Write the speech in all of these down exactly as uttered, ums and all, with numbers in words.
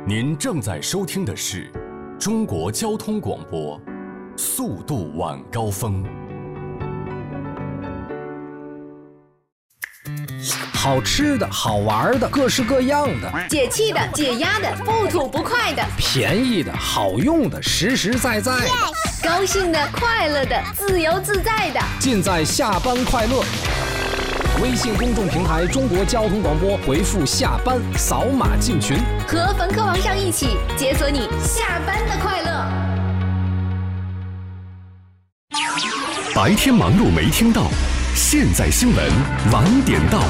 您正在收听的是中国交通广播，速度晚高峰。 好吃的好玩的各式各样的， 解气的解压的不吐不快的， 便宜的好用的实实在在的， yes! 高兴的快乐的自由自在的， 尽在下班快乐。微信公众平台中国交通广播，回复下班扫码进群， 和冯科王上一起解锁你下班的快乐。 白天忙碌没听到，现在新闻晚点到。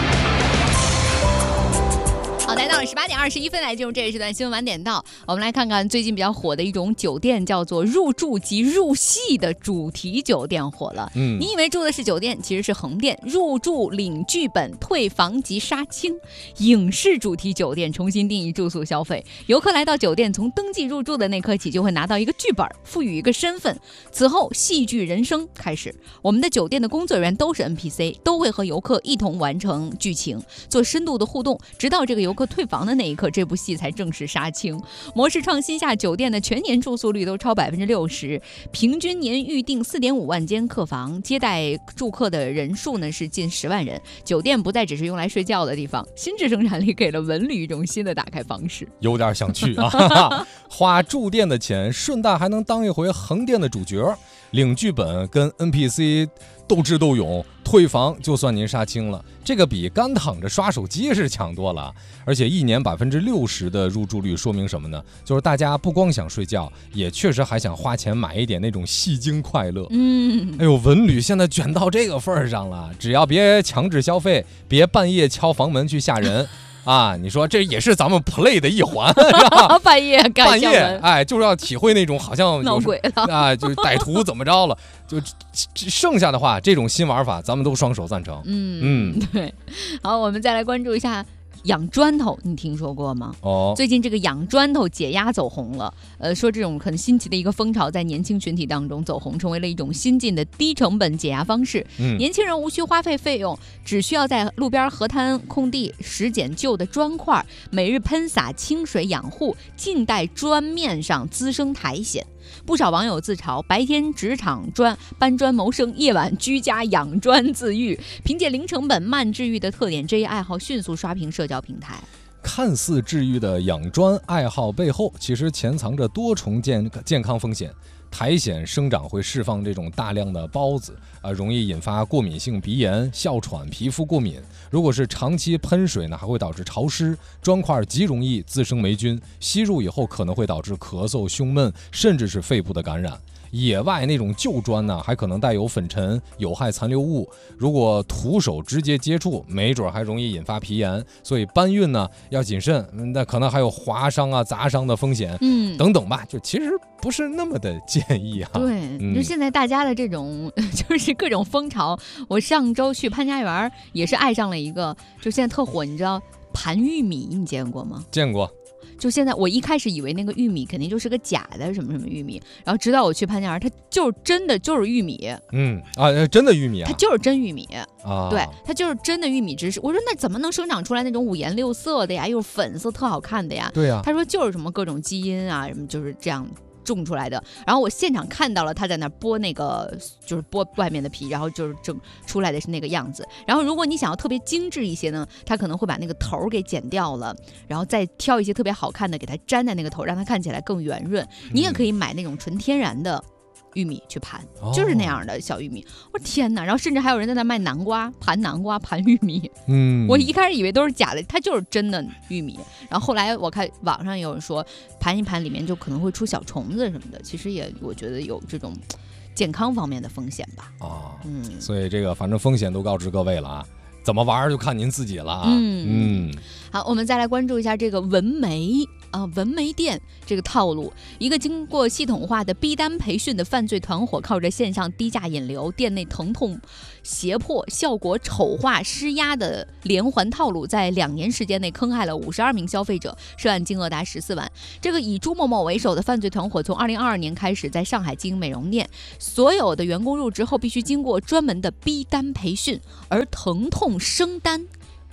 好，来到了十八点二十一分，来进入这一时段新闻晚点到。我们来看看最近比较火的一种酒店，叫做入住及入戏的主题酒店火了。嗯，你以为住的是酒店，其实是横店。入住、领剧本、退房及杀青。影视主题酒店重新定义住宿消费。游客来到酒店，从登记入住的那刻起，就会拿到一个剧本，赋予一个身份。此后，戏剧人生开始。我们的酒店的工作人员都是 N P C， 都会和游客一同完成剧情，做深度的互动，直到这个游客退房的那一刻，这部戏才正式杀青。模式创新下，酒店的全年住宿率都超百分之六十，平均年预订四点五万间客房，接待住客的人数呢是近十万人。酒店不再只是用来睡觉的地方，新质生产力给了文旅一种新的打开方式。 有点想去啊！花住店的钱，顺带还能当一回横店的主角，领剧本跟 N P C 斗智斗勇，退房就算您杀青了，这个比干躺着刷手机是强多了。而且一年百分之六十的入住率，说明什么呢？就是大家不光想睡觉，也确实还想花钱买一点那种戏精快乐。嗯，哎呦，文旅现在卷到这个份上了，只要别强制消费，别半夜敲房门去吓人。啊，你说这也是咱们 play 的一环，是吧？ 半夜干半夜，哎，就是要体会那种好像闹鬼了啊，就是歹徒怎么着了，就剩下的话，这种新玩法咱们都双手赞成。 嗯嗯，对。好，我们再来关注一下养砖头，你听说过吗？哦，最近这个养砖头解压走红了。呃，说这种很新奇的一个风潮在年轻群体当中走红，成为了一种新进的低成本解压方式。嗯，年轻人无需花费费用，只需要在路边河滩空地拾捡旧的砖块，每日喷洒清水养护，静待砖面上滋生苔藓。不少网友自嘲，白天职场砖搬砖谋生，夜晚居家养砖自愈。凭借零成本慢治愈的特点，这一爱好迅速刷屏社交平台。 看似治愈的养砖爱好背后，其实潜藏着多重健健康风险。苔藓生长会释放这种大量的孢子，啊，容易引发过敏性鼻炎、哮喘、皮肤过敏。如果是长期喷水呢，还会导致潮湿，砖块极容易滋生霉菌，吸入以后可能会导致咳嗽、胸闷，甚至是肺部的感染。野外那种旧砖呢，还可能带有粉尘、有害残留物，如果徒手直接接触，没准还容易引发皮炎。所以搬运呢要谨慎，那可能还有划伤啊、砸伤的风险，嗯，等等吧，就其实不是那么的建议啊。 对，嗯、就现在大家的这种就是各种风潮。我上周去潘家园也是爱上了一个，就现在特火，你知道盘玉米，你见过吗？ 见过。 就现在我一开始以为那个玉米肯定就是个假的什么什么玉米，然后直到我去潘家园，它就是真的就是玉米。 嗯啊，真的玉米啊， 它就是真玉米啊， 对，它就是真的玉米知识。我说那怎么能生长出来那种五颜六色的呀，又是粉色特好看的呀？ 对呀、啊， 他说就是什么各种基因啊，什么就是这样种出来的。然后我现场看到了他在那剥那个，就是剥外面的皮，然后就是整出来的是那个样子。然后如果你想要特别精致一些呢，他可能会把那个头给剪掉了，然后再挑一些特别好看的给它粘在那个头，让它看起来更圆润。你也可以买那种纯天然的玉米去盘，就是那样的小玉米。我天哪！然后甚至还有人在那卖南瓜，盘南瓜，盘玉米。嗯，我一开始以为都是假的，它就是真的玉米。然后后来我看网上也有人说，盘一盘里面就可能会出小虫子什么的，其实也我觉得有这种健康方面的风险吧。 啊，嗯，所以这个反正风险都告知各位了啊。怎么玩就看您自己了啊。 嗯嗯，好，我们再来关注一下这个文媒啊、呃，文媒店这个套路。一个经过系统化的逼单培训的犯罪团伙，靠着线上低价引流、店内疼痛胁迫、效果丑化、施压的连环套路，在两年时间内坑害了五十二名消费者，涉案金额达十四万。这个以朱某某为首的犯罪团伙，从二零二二年开始在上海经营美容店，所有的员工入职后必须经过专门的逼单培训，而疼痛升单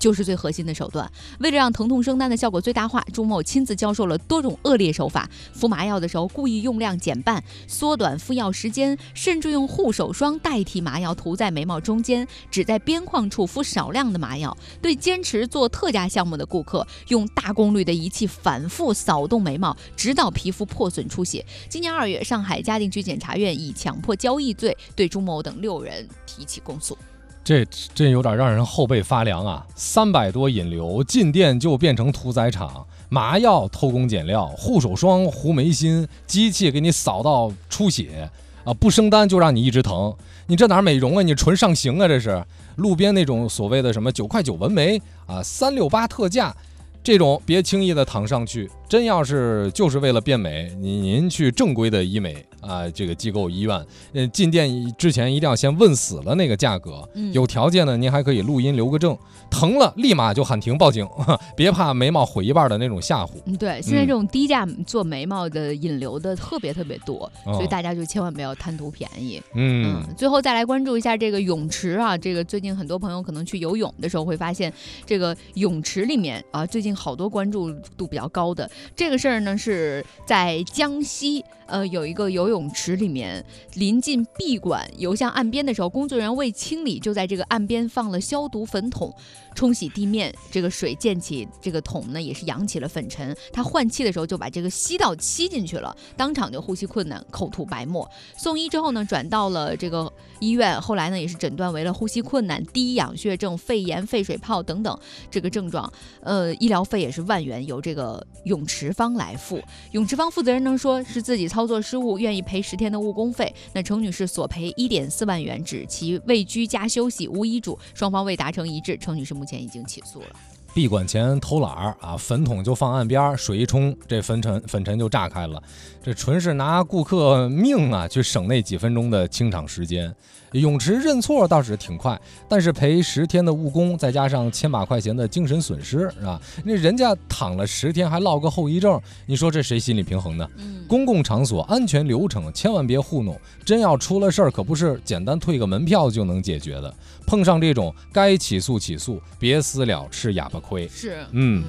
就是最核心的手段。为了让疼痛生丹的效果最大化，朱某亲自教授了多种恶劣手法。敷麻药的时候故意用量减半，缩短敷药时间，甚至用护手霜代替麻药涂在眉毛中间，只在边框处敷少量的麻药。对坚持做特价项目的顾客，用大功率的仪器反复扫动眉毛，直到皮肤破损出血。今年二月，上海嘉定区检察院以强迫交易罪对朱某等六人提起公诉。 这真有点让人后背发凉啊！三百多引流，进店就变成屠宰场，麻药偷工减料，护手霜糊眉心，机器给你扫到出血啊！不生丹就让你一直疼，你这哪美容啊？你纯上刑啊！这是路边那种所谓的什么九块九纹眉啊，三六八特价，这种别轻易的躺上去。真要是就是为了变美，您您去正规的医美啊，这个机构医院，呃，进店之前一定要先问死了那个价格， 嗯、 有条件呢，您还可以录音留个证，疼了立马就喊停报警，别怕眉毛毁一半的那种吓唬。 嗯，对，现在这种低价做眉毛的引流的特别特别多，嗯、所以大家就千万不要贪图便宜。 嗯, 嗯，最后再来关注一下这个泳池啊，这个最近很多朋友可能去游泳的时候会发现，这个泳池里面啊，最近好多关注度比较高的。这个事儿呢，是在江西，呃，有一个游泳池里面，临近闭馆游向岸边的时候，工作人员为清理，就在这个岸边放了消毒粉桶，冲洗地面。这个水溅起，这个桶呢也是扬起了粉尘。他换气的时候就把这个吸到吸进去了，当场就呼吸困难，口吐白沫。送医之后呢，转到了这个医院，后来呢也是诊断为了呼吸困难、低氧血症、肺炎、肺水泡等等这个症状。呃，医疗费也是万元，由这个泳池方来付。泳池方负责人能说是自己操作失误，愿意赔十天的误工费。那程女士索赔一点四万元，指其未居家休息无医嘱，双方未达成一致。程女士目前已经起诉了。 闭馆前偷懒儿啊，粉桶就放岸边，水一冲，这粉尘粉尘就炸开了。这纯是拿顾客命啊去省那几分钟的清场时间。泳池认错倒是挺快，但是赔十天的误工，再加上千把块钱的精神损失，是吧？那人家躺了十天还落个后遗症，你说这谁心理平衡呢？ 嗯、 公共场所安全流程千万别糊弄，真要出了事儿，可不是简单退个门票就能解决的。碰上这种该起诉起诉，别私了吃哑巴亏。 是， 嗯。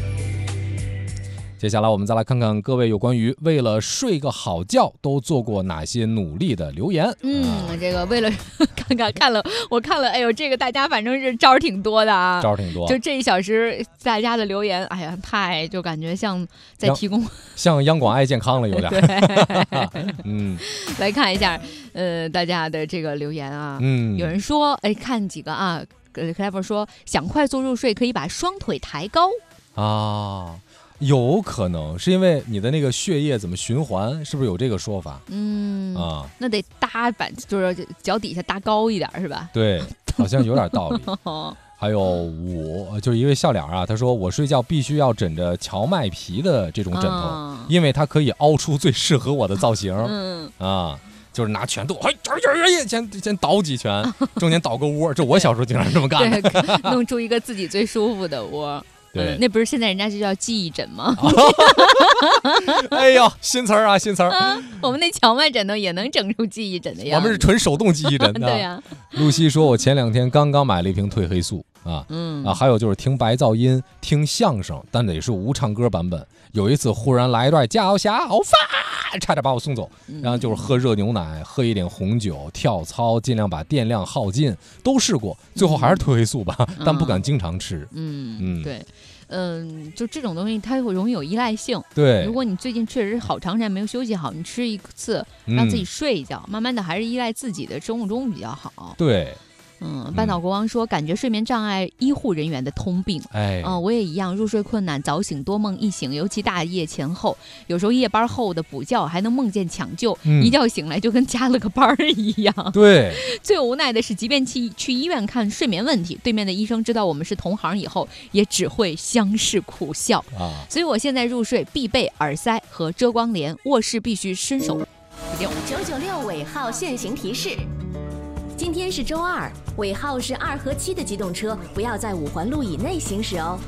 接下来我们再来看看各位有关于为了睡个好觉都做过哪些努力的留言。 嗯，这个为了看看看了我看了，哎呦，这个大家反正是招儿挺多的啊， 招儿挺多。 就这一小时大家的留言，哎呀，太就感觉像在提供， 像央广爱健康了有点。 对， 嗯， 来看一下，呃，大家的这个留言啊， 嗯， 有人说，哎，看几个啊，呃 ，Clever 说想快速入睡可以把双腿抬高啊。有可能是因为你的那个血液怎么循环，是不是有这个说法？ 嗯啊， 那得搭板，就是脚底下搭高一点，是吧？ 对，好像有点道理。还有我就是一位笑脸啊，他说我睡觉必须要枕着荞麦皮的这种枕头，啊、因为它可以凹出最适合我的造型。 嗯啊。就是拿拳头，哎，先先倒几拳，中间倒个窝，这我小时候经常这么干的， 对，弄出一个自己最舒服的窝。 对、 嗯，那不是现在人家就叫记忆枕吗？ 哎呦，新词儿啊，新词儿、 啊！我们那荞麦枕头也能整出记忆枕的样子。 我们是纯手动记忆枕的。 对呀、啊。 露西说，我前两天刚刚买了一瓶褪黑素啊， 嗯啊，还有就是听白噪音、听相声，但得是无唱歌版本。有一次忽然来一段叫小发，差点把我送走。然后就是喝热牛奶，喝一点红酒，跳操，尽量把电量耗尽，都试过，最后还是褪黑素吧，嗯、但不敢经常吃。 嗯嗯，对。嗯，就这种东西它会容易有依赖性。 对， 如果你最近确实好长时间没有休息好，你吃一次让自己睡一觉，嗯、慢慢的还是依赖自己的生物钟比较好。 对。 嗯，半岛国王说，感觉睡眠障碍医护人员的通病。 哎， 嗯，我也一样，入睡困难，早醒多梦易醒，尤其大夜前后，有时候夜班后的补觉还能梦见抢救，嗯、一觉醒来就跟加了个班一样。 对， 最无奈的是，即便去去医院看睡眠问题，对面的医生知道我们是同行以后，也只会相视苦笑啊。 所以我现在入睡必备耳塞和遮光帘，卧室必须伸手。 九九六尾号限行提示。今天是周二，尾号是二和七的机动车不要在五环路以内行驶哦。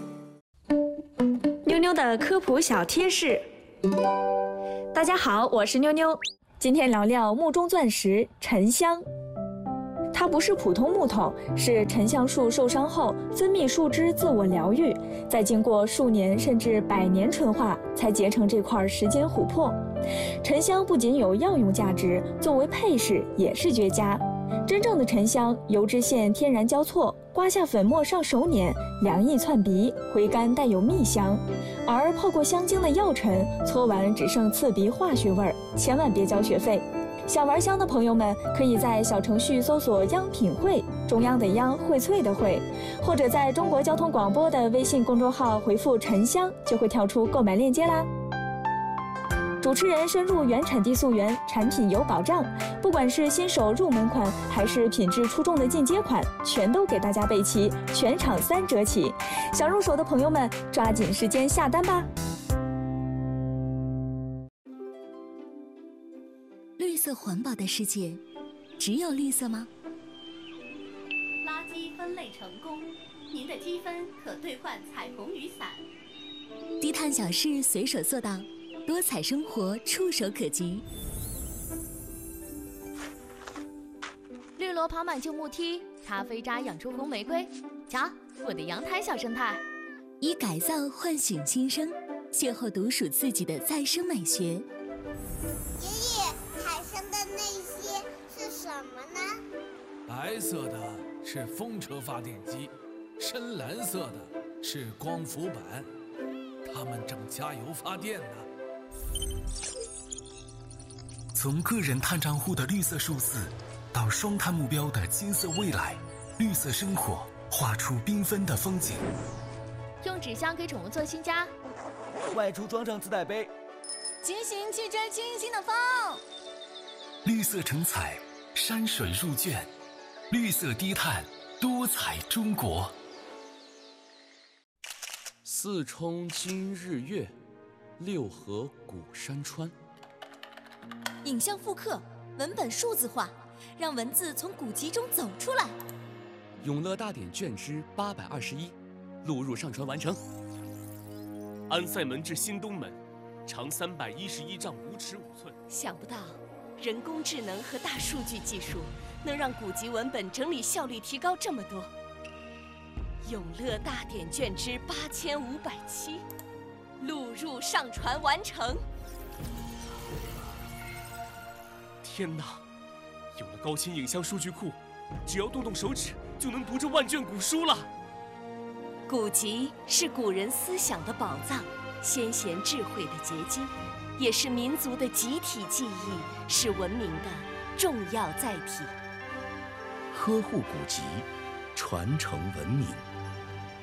妞妞的科普小贴士。大家好，我是妞妞，今天聊聊木中钻石沉香。 它不是普通木头，是沉香树受伤后分泌树脂自我疗愈，再经过数年甚至百年纯化，才结成这块时间琥珀。沉香不仅有药用价值，作为配饰也是绝佳。真正的沉香，油脂线天然交错，刮下粉末上手捻，凉意窜鼻，回甘带有蜜香。而泡过香精的药尘，搓完只剩刺鼻化学味儿，千万别交学费。想玩香的朋友们，可以在小程序搜索“央品汇”，中央的央，荟萃的荟，或者在中国交通广播的微信公众号回复“沉香”，就会跳出购买链接啦。主持人深入原产地溯源，产品有保障，不管是新手入门款，还是品质出众的进阶款，全都给大家备齐，全场三折起。想入手的朋友们，抓紧时间下单吧。 绿色环保的世界，只有绿色吗？ 垃圾分类成功，您的积分可兑换彩虹雨伞。 低碳小事随手做到，多彩生活触手可及。 绿萝跑满旧木梯，咖啡渣养出红玫瑰。瞧，我的阳台小生态。 以改造唤醒新生，邂逅独属自己的再生美学。 爷爷，海上的那些是什么呢？ 白色的是风车发电机，深蓝色的是光伏板，它们正加油发电呢。 从个人碳账户的绿色数字，到双碳目标的金色未来，绿色生活画出缤纷的风景。 用纸箱给宠物做新家， 外出装上自带杯， 骑行去追清新的风。 绿色成彩，山水入卷，绿色低碳，多彩中国。 四冲今日月，六合古山川。 影像复刻，文本数字化，让文字从古籍中走出来。 永乐大典卷之八百二十一，录入上传完成。 安塞门至新东门，长三百一十一丈五尺五寸。 想不到，人工智能和大数据技术能让古籍文本整理效率提高这么多。永乐大典卷之八千五百七，录入上传完成。 天哪！有了高清影像数据库，只要动动手指就能读这万卷古书了。 古籍是古人思想的宝藏，先贤智慧的结晶，也是民族的集体记忆，是文明的重要载体。 呵护古籍，传承文明。